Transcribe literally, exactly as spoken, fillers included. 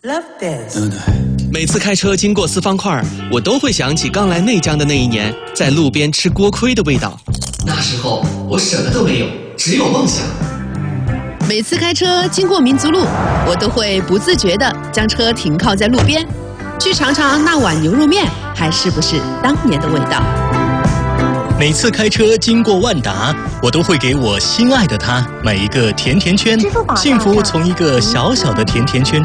Love dance。 对对。每次开车经过四方块，我都会想起刚来内江的那一年，在路边吃锅盔的味道。 那时候我什么都没有，只有梦想。 每次开车经过民族路，我都会不自觉地将车停靠在路边，去尝尝那碗牛肉面还是不是当年的味道。 每次开车经过万达，我都会给我心爱的他买一个甜甜圈，幸福从一个小小的甜甜圈